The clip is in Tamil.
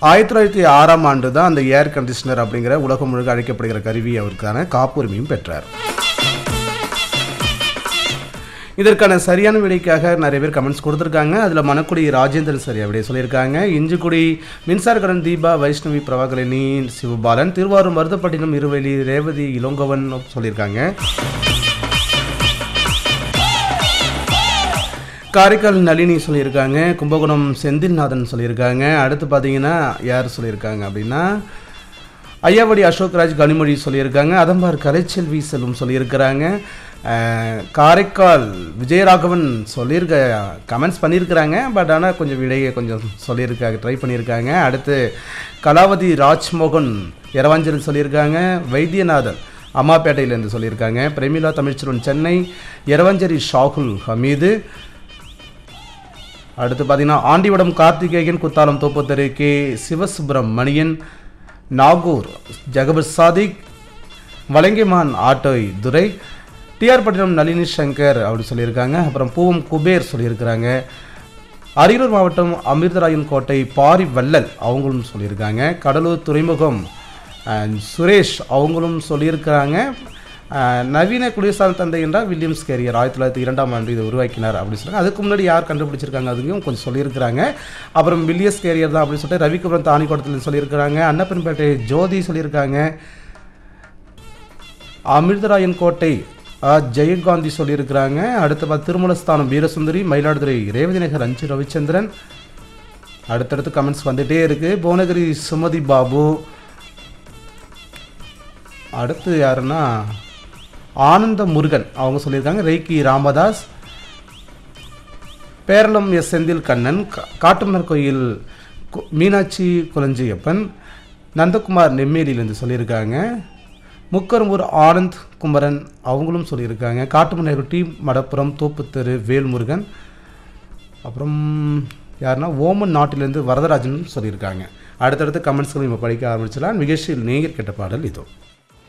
1906ஆம் ஆண்டு தான் அந்த ஏர் கண்டிஷனர் அப்படிங்கிற உலகம் முழுக்க அழைக்கப்படுகிற கருவி அவருக்கான காப்புரிமையும் பெற்றார். இதற்கான சரியான விடைக்காக நிறைய பேர் கமெண்ட்ஸ் கொடுத்துருக்காங்க. அதில் மணக்குடி ராஜேந்திரன் சரியா விடைய சொல்லியிருக்காங்க. இஞ்சிக்குடி மின்சாரகரன் தீபா வைஷ்ணவி பிரபாகரனி சிவபாலன் திருவாரூர் மருதப்பட்டினம் இருவெளி ரேவதி இளங்கவன் சொல்லியிருக்காங்க. காரைக்கால் நளினி சொல்லியிருக்காங்க. கும்பகோணம் செந்தில்நாதன் சொல்லியிருக்காங்க. அடுத்து பார்த்தீங்கன்னா யார் சொல்லியிருக்காங்க அப்படின்னா ஐயாவடி அசோக்ராஜ் கனிமொழி சொல்லியிருக்காங்க. அதம்பார் கலைச்செல்வி செல்வம் சொல்லியிருக்கிறாங்க. காரைக்கால் விஜயராகவன் சொல்லியிருக்க கமெண்ட்ஸ் பண்ணியிருக்கிறாங்க. பட் ஆனால் கொஞ்சம் விடையை கொஞ்சம் சொல்லியிருக்காங்க, ட்ரை பண்ணியிருக்காங்க. அடுத்து கலாவதி ராஜ்மோகன் இரவாஞ்சலி சொல்லியிருக்காங்க. வைத்தியநாதன் அம்மாப்பேட்டையிலேருந்து சொல்லியிருக்காங்க. பிரேமிலா தமிழ்ச்செல்வன் சென்னை, இரவஞ்சரி ஷாகுல் ஹமீது. அடுத்து பார்த்தீங்கன்னா ஆண்டிவடம் கார்த்திகேயன் குத்தாலம் தோப்புத்தெரு கே சிவசுப்ரமணியன், நாகூர் ஜகபர் சாதிக், வலங்கிமான் ஆட்டோய் துரை, டிஆர் பட்டினம் நளினி சங்கர் அப்படி சொல்லியிருக்காங்க. அப்புறம் பூவம் குபேர் சொல்லியிருக்கிறாங்க. அரியலூர் மாவட்டம் அமிர்தராயன் கோட்டை பாரி வல்லல் அவங்களும் சொல்லியிருக்காங்க. கடலூர் துறைமுகம் சுரேஷ் அவங்களும் சொல்லியிருக்கிறாங்க. நவீன குடியரசான தந்தை என்றால் வில்லியம்ஸ் கேரியர் 1902ஆம் ஆண்டு இதை உருவாக்கினார் அப்படின்னு சொல்லுவாங்க. அதுக்கு முன்னாடி யார் கண்டுபிடிச்சிருக்காங்க அதுக்கும் கொஞ்சம் சொல்லியிருக்கிறாங்க. அப்புறம் வில்லியம்ஸ் கேரியர் தான் அப்படின்னு சொல்லிட்டு ரவிக்குமரன் தானிக்கோட்டத்தில் சொல்லியிருக்கிறாங்க. அன்னப்பன்பேட்டை ஜோதி சொல்லியிருக்காங்க. அமிர்தராயன் கோட்டை ஜெயகாந்தி சொல்லியிருக்கிறாங்க. அடுத்த திருமலஸ்தானம் வீரசுந்தரி, மயிலாடுதுறை ரேவதி நகர் அஞ்சு ரவிச்சந்திரன். அடுத்தடுத்து கமெண்ட்ஸ் வந்துகிட்டே இருக்குது. புவனகிரி சுமதி பாபு. அடுத்து யாருன்னா ஆனந்த முருகன் அவங்க சொல்லியிருக்காங்க. ரெய்கி ராமதாஸ், பேரளம் எஸ் செந்தில் கண்ணன், காட்டுமன்னார் கோயில் மீனாட்சி குலஞ்சியப்பன், நந்தகுமார் நெம்மேலியிலேருந்து சொல்லியிருக்காங்க. முக்கரும்பூர் ஆனந்த் குமரன் அவங்களும் சொல்லியிருக்காங்க. காட்டுமன்னார் டி மடப்புரம் தோப்புத்தெரு வேல்முருகன். அப்புறம் யாருன்னா ஓமன் நாட்டிலேருந்து வரதராஜன் சொல்லியிருக்காங்க. அடுத்தடுத்து கமெண்ட்ஸ்களும் நம்ம படிக்க ஆரம்பிச்சலாம். நிகழ்ச்சியில் நேயர் கேட்ட பாடல் இதோ.